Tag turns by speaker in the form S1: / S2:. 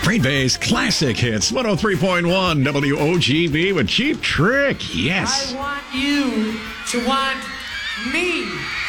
S1: Green Bay's classic hits, 103.1 WOGB with Cheap Trick. Yes.
S2: I want you to want me.